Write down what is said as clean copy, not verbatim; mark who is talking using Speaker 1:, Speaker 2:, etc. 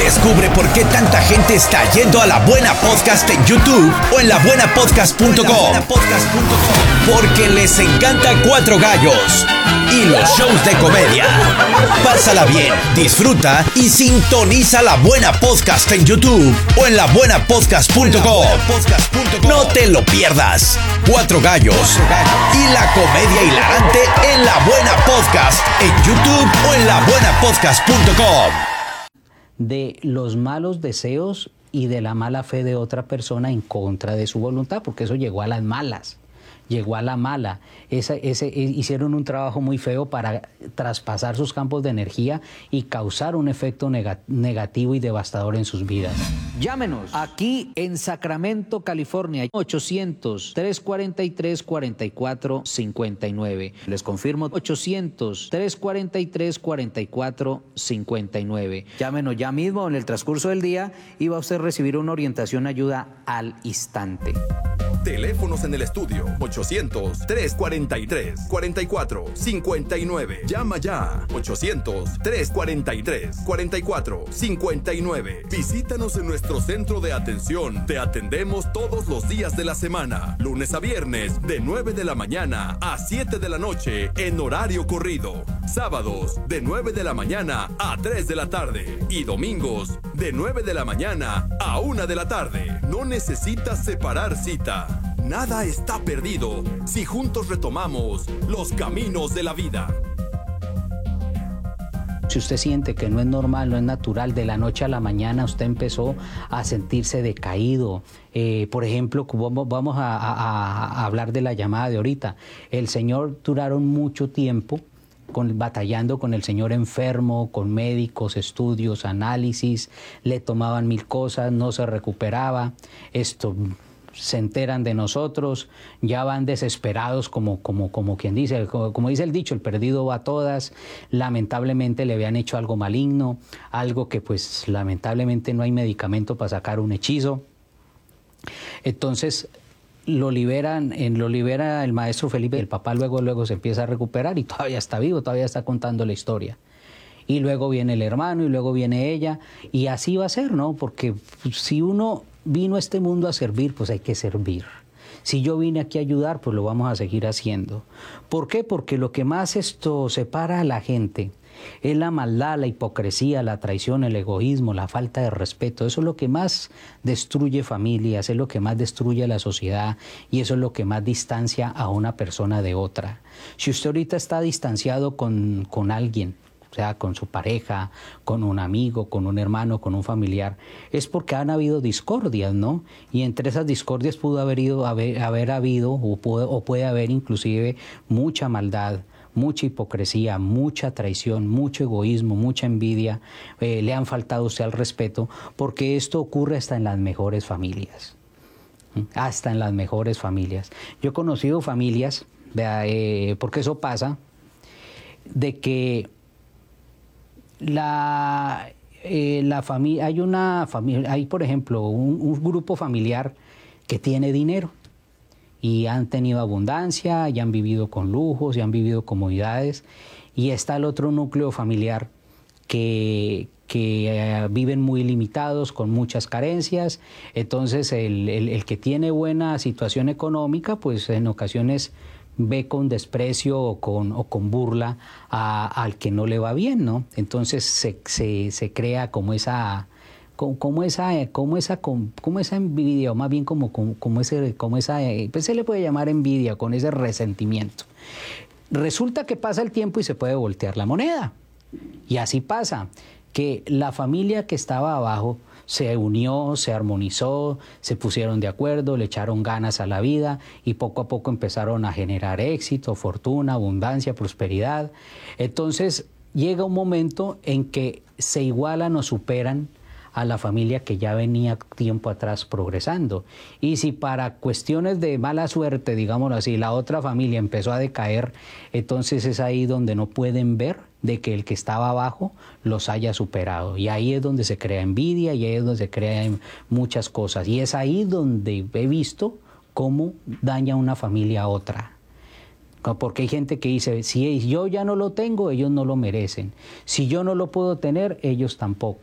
Speaker 1: Descubre por qué tanta gente está yendo a La Buena Podcast en YouTube o en labuenapodcast.com. Porque les encanta Cuatro Gallos y los shows de comedia. Pásala bien, disfruta y sintoniza La Buena Podcast en YouTube o en labuenapodcast.com. No te lo pierdas. Cuatro Gallos y la comedia hilarante en La Buena Podcast en YouTube o en labuenapodcast.com.
Speaker 2: De los malos deseos y de la mala fe de otra persona en contra de su voluntad, porque eso llegó a las malas. Llegó a la mala. Hicieron un trabajo muy feo para traspasar sus campos de energía y causar un efecto negativo y devastador en sus vidas. Llámenos aquí en Sacramento, California, 800-343-4459. Les confirmo, 800-343-4459. Llámenos ya mismo en el transcurso del día y va a usted recibir una orientación, ayuda al instante.
Speaker 3: Teléfonos en el estudio 800-343-4459. Llama ya 800-343-4459. Visítanos en nuestro centro de atención. Te atendemos todos los días de la semana, lunes a viernes de 9 de la mañana a 7 de la noche en horario corrido. Sábados de 9 de la mañana a 3 de la tarde y domingos de 9 de la mañana a 1 de la tarde. No necesitas separar cita. Nada está perdido si juntos retomamos los caminos de la vida.
Speaker 2: Si usted siente que no es normal, no es natural, de la noche a la mañana usted empezó a sentirse decaído. Por ejemplo, vamos a hablar de la llamada de ahorita. El señor duraron mucho tiempo batallando con el señor enfermo, con médicos, estudios, análisis, le tomaban 1000 cosas, no se recuperaba. Se enteran de nosotros, ya van desesperados como quien dice, como dice el dicho, el perdido va a todas. Lamentablemente le habían hecho algo maligno, algo que pues lamentablemente no hay medicamento para sacar un hechizo. Entonces lo libera el maestro Felipe, el papá luego se empieza a recuperar y todavía está vivo, todavía está contando la historia. Y luego viene el hermano y luego viene ella y así va a ser, ¿no? Porque si uno vino a este mundo a servir, pues hay que servir. Si yo vine aquí a ayudar, pues lo vamos a seguir haciendo. ¿Por qué? Porque lo que más separa a la gente es la maldad, la hipocresía, la traición, el egoísmo, la falta de respeto. Eso es lo que más destruye familias, es lo que más destruye a la sociedad y eso es lo que más distancia a una persona de otra. Si usted ahorita está distanciado con alguien, o sea, con su pareja, con un amigo, con un hermano, con un familiar, es porque han habido discordias, ¿no? Y entre esas discordias pudo haber habido o puede haber inclusive mucha maldad, mucha hipocresía, mucha traición, mucho egoísmo, mucha envidia, le han faltado a usted al respeto, porque esto ocurre hasta en las mejores familias, hasta en las mejores familias. Yo he conocido familias, porque eso pasa, de que hay por ejemplo un grupo familiar que tiene dinero y han tenido abundancia y han vivido con lujos y han vivido comodidades, y está el otro núcleo familiar que viven muy limitados, con muchas carencias. Entonces el que tiene buena situación económica, pues en ocasiones ve con desprecio o con burla al que no le va bien, ¿no? Entonces se crea como esa envidia, o más bien pues se le puede llamar envidia, con ese resentimiento. Resulta que pasa el tiempo y se puede voltear la moneda. Y así pasa, que la familia que estaba abajo se unió, se armonizó, se pusieron de acuerdo, le echaron ganas a la vida y poco a poco empezaron a generar éxito, fortuna, abundancia, prosperidad. Entonces llega un momento en que se igualan o superan a la familia que ya venía tiempo atrás progresando. Y si para cuestiones de mala suerte, digámoslo así, la otra familia empezó a decaer, entonces es ahí donde no pueden ver de que el que estaba abajo los haya superado. Y ahí es donde se crea envidia y ahí es donde se crean muchas cosas. Y es ahí donde he visto cómo daña una familia a otra. Porque hay gente que dice, si yo ya no lo tengo, ellos no lo merecen. Si yo no lo puedo tener, ellos tampoco.